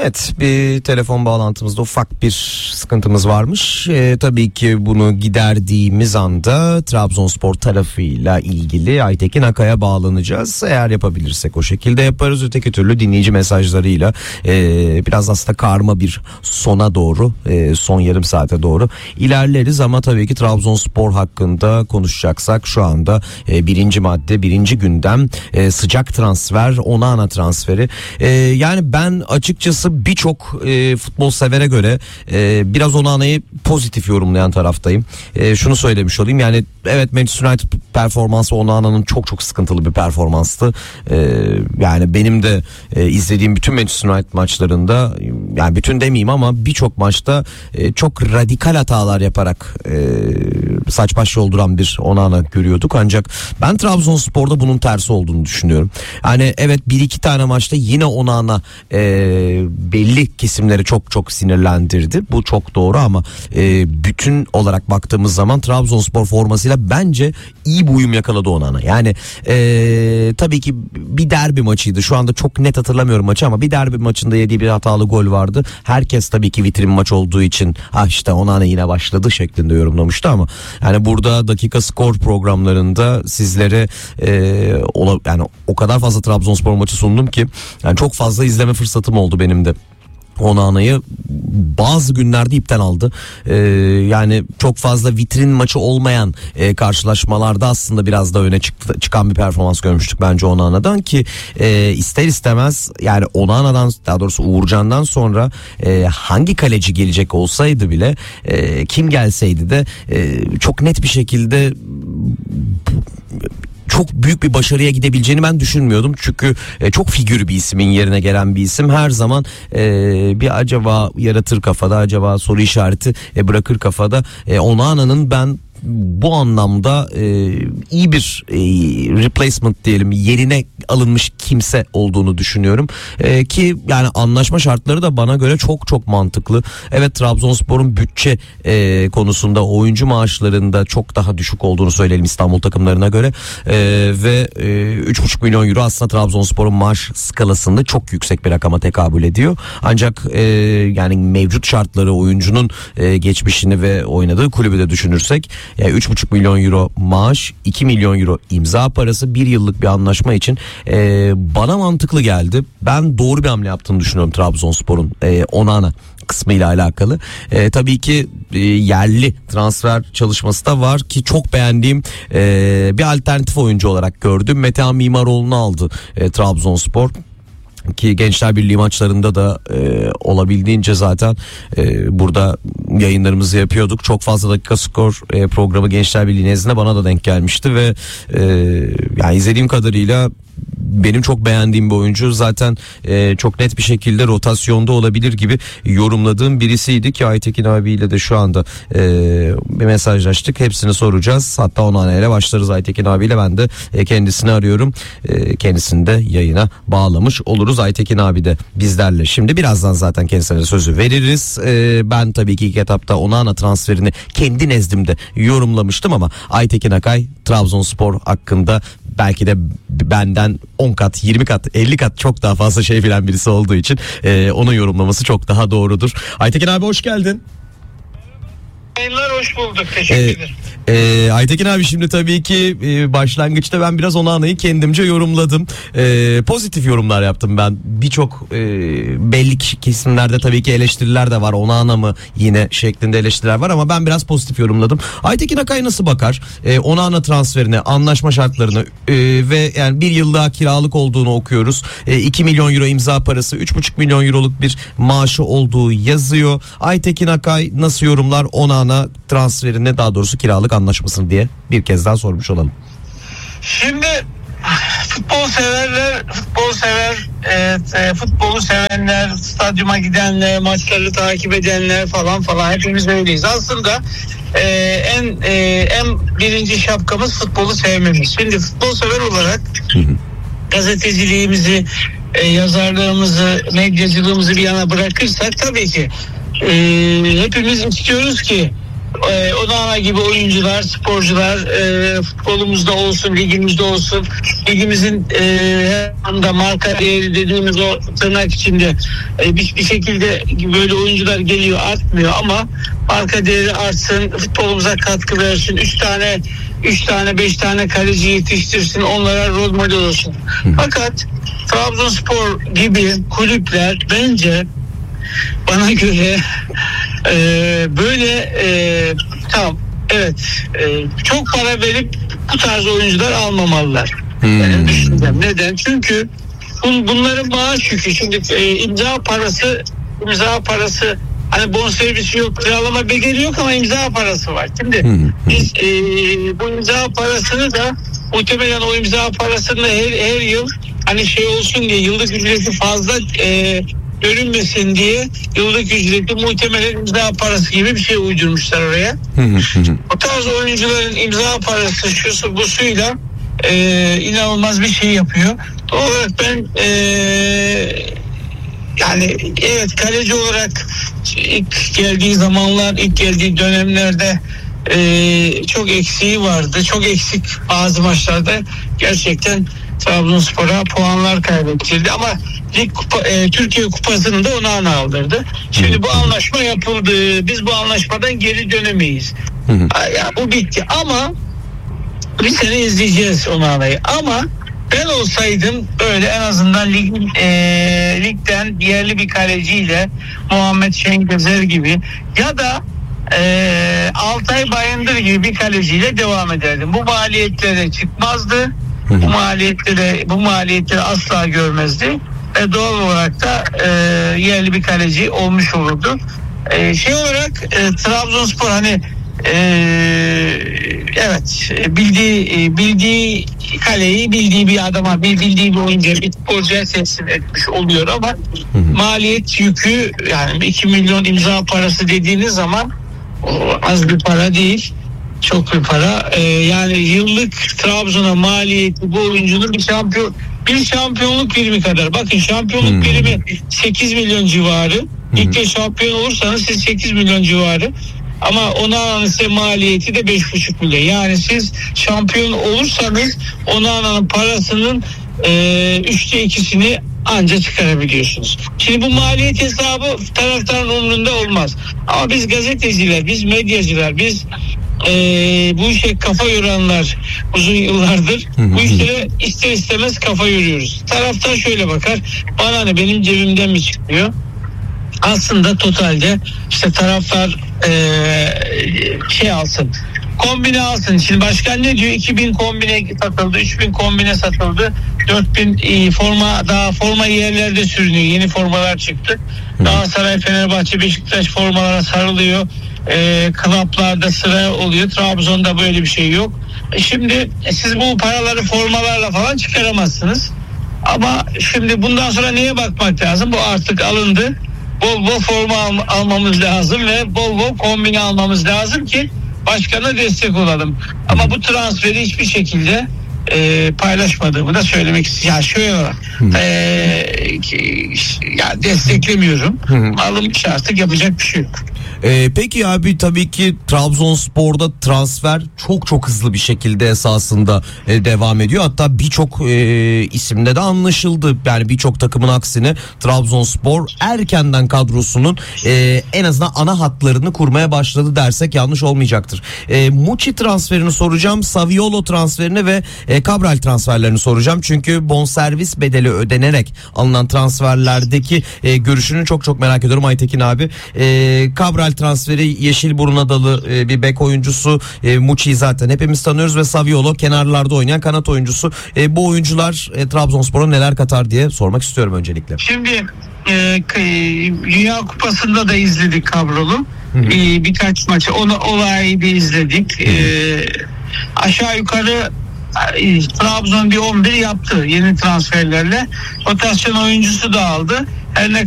Evet, bir telefon bağlantımızda ufak bir sıkıntımız varmış. Tabii ki bunu giderdiğimiz anda Trabzonspor tarafıyla ilgili Aytekin Akay'a bağlanacağız. Eğer yapabilirsek o şekilde yaparız. Öteki türlü dinleyici mesajlarıyla biraz aslında karma bir sona doğru, son yarım saate doğru ilerleriz. Ama tabii ki Trabzonspor hakkında konuşacaksak şu anda birinci madde, birinci gündem sıcak transfer, Onana transferi. Yani ben açıkçası birçok futbol severe göre biraz Onana'yı pozitif yorumlayan taraftayım. Şunu söylemiş olayım, yani evet, Manchester United performansı Onana'nın çok çok sıkıntılı bir performanstı. Yani benim de izlediğim bütün Manchester United maçlarında, yani bütün demeyeyim ama birçok maçta çok radikal hatalar yaparak saç baş yolduran bir Onana görüyorduk. Ancak ben Trabzonspor'da bunun tersi olduğunu düşünüyorum. Yani evet, bir iki tane maçta yine Onana belli kesimleri çok çok sinirlendirdi. Bu çok doğru ama bütün olarak baktığımız zaman Trabzonspor formasıyla bence iyi bir uyum yakaladı Onana. Yani tabii ki bir derbi maçıydı. Şu anda çok net hatırlamıyorum maçı ama bir derbi maçında yediği bir hatalı gol vardı. Herkes tabii ki vitrin maç olduğu için işte Onana yine başladı şeklinde yorumlamıştı ama yani burada dakika skor programlarında sizlere yani o kadar fazla Trabzonspor maçı sundum ki yani çok fazla izleme fırsatım oldu benim de. Onana'yı bazı günlerde ipten aldı. Yani çok fazla vitrin maçı olmayan karşılaşmalarda aslında biraz da öne çıkan bir performans görmüştük bence Onana'dan ki ister istemez yani Onana'dan, daha doğrusu Uğurcan'dan sonra hangi kaleci gelecek olsaydı bile kim gelseydi de çok net bir şekilde çok büyük bir başarıya gidebileceğini ben düşünmüyordum. Çünkü çok figür bir ismin yerine gelen bir isim her zaman bir acaba yaratır kafada, acaba soru işareti bırakır kafada. Onana'nın ben bu anlamda iyi bir replacement diyelim, yerine alınmış kimse olduğunu düşünüyorum. Ki yani anlaşma şartları da bana göre çok çok mantıklı. Evet, Trabzonspor'un bütçe konusunda oyuncu maaşlarında çok daha düşük olduğunu söyleyelim İstanbul takımlarına göre. Ve 3,5 milyon euro aslında Trabzonspor'un maaş skalasında çok yüksek bir rakama tekabül ediyor. Ancak yani mevcut şartları, oyuncunun geçmişini ve oynadığı kulübü de düşünürsek 3,5 milyon euro maaş, 2 milyon euro imza parası, bir yıllık bir anlaşma için bana mantıklı geldi. Ben doğru bir hamle yaptığını düşünüyorum Trabzonspor'un Onana kısmıyla alakalı. Tabii ki yerli transfer çalışması da var ki çok beğendiğim bir alternatif oyuncu olarak gördüm. Metehan Mimaroğlu'nu aldı Trabzonspor. Ki Gençler Birliği maçlarında da olabildiğince zaten burada yayınlarımızı yapıyorduk. Çok fazla dakika skor programı Gençler Birliği nezdinde bana da denk gelmişti ve yani izlediğim kadarıyla benim çok beğendiğim bir oyuncu. Zaten çok net bir şekilde rotasyonda olabilir gibi yorumladığım birisiydi ki Aytekin abiyle de şu anda bir mesajlaştık. Hepsini soracağız. Hatta Onana ile başlarız Aytekin abiyle. Ben de kendisini arıyorum. Kendisini de yayına bağlamış oluruz. Aytekin abi de bizlerle. Şimdi birazdan zaten kendisine sözü veririz. Ben tabii ki ilk etapta Onana transferini kendi nezdimde yorumlamıştım ama Aytekin Akay Trabzonspor hakkında belki de benden 10 kat, 20 kat, 50 kat çok daha fazla şey bilen birisi olduğu için onun yorumlaması çok daha doğrudur. Aytekin abi hoş geldin. Yayınlar, hoş bulduk. Teşekkür ederim. Aytekin abi, şimdi tabii ki başlangıçta ben biraz Onana'yı kendimce yorumladım. Pozitif yorumlar yaptım ben. Birçok belli kesimlerde tabii ki eleştiriler de var. Onana mı yine şeklinde eleştiriler var ama ben biraz pozitif yorumladım. Aytekin Akay nasıl bakar Onana transferine, anlaşma şartlarını ve yani bir yıl daha kiralık olduğunu okuyoruz. 2 milyon euro imza parası, 3,5 milyon euroluk bir maaşı olduğu yazıyor. Aytekin Akay nasıl yorumlar Onana transferine, daha doğrusu kiralık anlaşmasını diye bir kez daha sormuş olalım. Şimdi futbol severler, futbolu sevenler, stadyuma gidenler, maçları takip edenler falan hepimiz öyleyiz. Aslında en birinci şapkamız futbolu sevmemiz. Şimdi futbol sever olarak gazeteciliğimizi, yazarlığımızı, medyacılığımızı bir yana bırakırsak tabii ki hepimiz istiyoruz ki Onana gibi oyuncular, sporcular futbolumuzda olsun, ligimizde olsun, ligimizin her anda marka değeri dediğimiz o tırnak içinde bir şekilde böyle oyuncular geliyor, artmıyor ama marka değeri artsın, futbolumuza katkı versin, 3 tane 5 tane kaleci yetiştirsin, onlara rol model olsun. Fakat Trabzonspor gibi kulüpler bence bana göre böyle tamam evet çok para verip bu tarz oyuncular almamalılar. Benim düşüncem. Neden? Çünkü bunların maaş yükü. Şimdi imza parası hani bonservisi yok, kiralama bedeli yok ama imza parası var. Şimdi biz bu imza parasını da muhtemelen o imza parasını her yıl hani şey olsun diye, yıllık ücreti fazla görünmesin diye yıllık ücreti muhtemelen imza parası gibi bir şey uydurmuşlar oraya. O tarz oyuncuların imza parası şusu busuyla inanılmaz bir şey yapıyor. Doğal olarak ben yani evet, kaleci olarak ilk geldiği dönemlerde çok eksiği vardı. Çok eksik bazı maçlarda gerçekten Trabzonspor'a puanlar kaybettirdi ama Türkiye Kupası'nı da Onana aldırdı. Şimdi bu anlaşma yapıldı. Biz bu anlaşmadan geri dönemeyiz. Ya, bu bitti ama bir sene izleyeceğiz Onana'yı. Ama ben olsaydım böyle en azından ligden yerli bir kaleciyle Muhammed Şengezer gibi ya da Altay Bayındır gibi bir kaleciyle devam ederdim. Bu maliyetlere çıkmazdı. Bu maliyetleri asla görmezdi. Doğal olarak da yerli bir kaleci olmuş olurdu. Şey olarak Trabzonspor hani evet bildiği kaleyi bildiği bir adama, bildiği bir oyuncuya, bir sporcuya teslim etmiş oluyor ama maliyet yükü yani 2 milyon imza parası dediğiniz zaman az bir para değil. Çok bir para. Yani yıllık Trabzon'a maliyeti bu oyuncunun bir şampiyonluk primi kadar. Bakın şampiyonluk primi 8 milyon civarı. Ligde şampiyon olursanız siz 8 milyon civarı. Ama Onana'nın size maliyeti de 5,5 milyon. Yani siz şampiyon olursanız Onana'nın parasının 3'te 2'sini anca çıkarabiliyorsunuz. Şimdi bu maliyet hesabı taraftarın umrunda olmaz. Ama biz gazeteciler, biz medyacılar, biz bu işe kafa yoranlar uzun yıllardır bu işlere ister istemez kafa yoruyoruz. Taraftar şöyle bakar, bana ne, benim cebimden mi çıkmıyor? Aslında totalde işte taraftar şey alsın, kombine alsın. Şimdi başkan ne diyor? 2000 kombine satıldı, 3000 kombine satıldı, 4000 forma yerlerde sürünüyor. Yeni formalar çıktı. Galatasaray, Fenerbahçe, Beşiktaş formalara sarılıyor. Klaplarda sıra oluyor. Trabzon'da böyle bir şey yok. Şimdi siz bu paraları formalarla falan çıkaramazsınız. Ama şimdi bundan sonra neye bakmak lazım? Bu artık alındı. Bol bol forma almamız lazım ve bol bol kombine almamız lazım ki başkana destek olalım. Ama bu transferi hiçbir şekilde paylaşmadığımı da söylemek istiyorum. Yani şöyle ya desteklemiyorum. Alınmış, artık yapacak bir şey yok. Peki abi, tabii ki Trabzonspor'da transfer çok hızlı bir şekilde esasında devam ediyor. Hatta birçok isimde de anlaşıldı. Yani birçok takımın aksine Trabzonspor erkenden kadrosunun en azından ana hatlarını kurmaya başladı dersek yanlış olmayacaktır. Muçi transferini soracağım, Saviolo transferini ve Cabral transferlerini soracağım. Çünkü bonservis bedeli ödenerek alınan transferlerdeki görüşünü çok merak ediyorum Aytekin abi. Cabral transferi, Yeşilburun adalı bir bek oyuncusu. Muçi'yi zaten hepimiz tanıyoruz ve Saviolo kenarlarda oynayan kanat oyuncusu. Bu oyuncular Trabzonspor'a neler katar diye sormak istiyorum öncelikle. Şimdi Dünya Kupası'nda da izledik Cabral'ı. Birkaç maçı olayı da izledik. Aşağı yukarı Trabzon bir 11 yaptı yeni transferlerle. Rotasyon oyuncusu da aldı. Her ne